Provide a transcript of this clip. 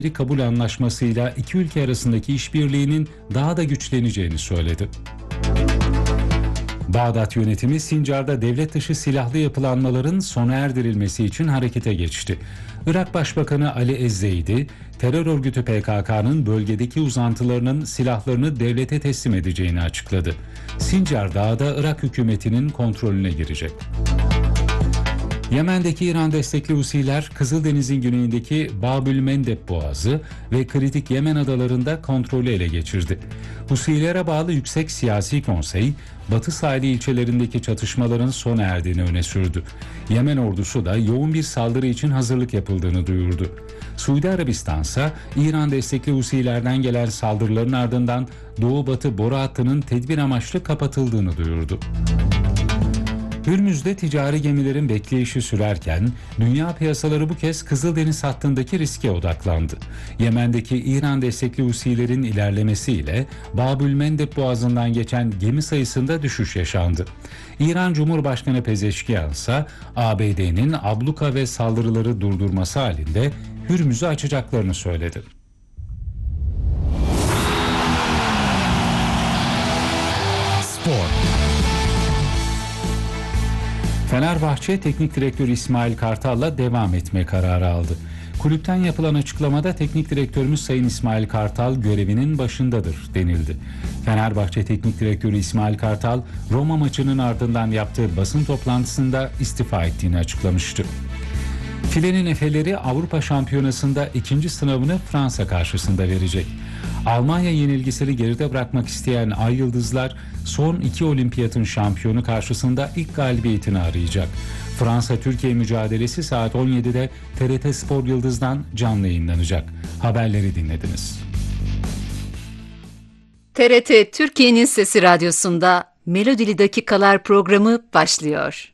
kabul anlaşmasıyla iki ülke arasındaki işbirliğinin daha da güçleneceğini söyledi. Bağdat yönetimi Sincar'da devlet dışı silahlı yapılanmaların sona erdirilmesi için harekete geçti. Irak Başbakanı Ali Ezzeydi, terör örgütü PKK'nın bölgedeki uzantılarının silahlarını devlete teslim edeceğini açıkladı. Sincar Dağı da Irak hükümetinin kontrolüne girecek. Yemen'deki İran destekli Husiler, Kızıldeniz'in güneyindeki Babülmendeb Boğazı ve kritik Yemen adalarında kontrolü ele geçirdi. Husilere bağlı Yüksek Siyasi Konsey, Batı sahili ilçelerindeki çatışmaların sona erdiğini öne sürdü. Yemen ordusu da yoğun bir saldırı için hazırlık yapıldığını duyurdu. Suudi Arabistan ise İran destekli Husilerden gelen saldırıların ardından Doğu-Batı boru hattının tedbir amaçlı kapatıldığını duyurdu. Hürmüz'de ticari gemilerin bekleyişi sürerken dünya piyasaları bu kez Kızıldeniz hattındaki riske odaklandı. Yemen'deki İran destekli Husilerin ilerlemesiyle Babülmendeb Boğazı'ndan geçen gemi sayısında düşüş yaşandı. İran Cumhurbaşkanı Pezeşkiyan ise ABD'nin abluka ve saldırıları durdurması halinde Hürmüz'ü açacaklarını söyledi. Spor. Fenerbahçe Teknik Direktörü İsmail Kartal'la devam etme kararı aldı. Kulüpten yapılan açıklamada teknik direktörümüz Sayın İsmail Kartal görevinin başındadır denildi. Fenerbahçe Teknik Direktörü İsmail Kartal, Roma maçının ardından yaptığı basın toplantısında istifa ettiğini açıklamıştı. Filenin Efeleri Avrupa Şampiyonası'nda ikinci sınavını Fransa karşısında verecek. Almanya yenilgisini geride bırakmak isteyen Ay Yıldızlar son iki olimpiyatın şampiyonu karşısında ilk galibiyetini arayacak. Fransa-Türkiye mücadelesi saat 17'de TRT Spor Yıldız'dan canlı yayınlanacak. Haberleri dinlediniz. TRT Türkiye'nin Sesi Radyosu'nda Melodili Dakikalar programı başlıyor.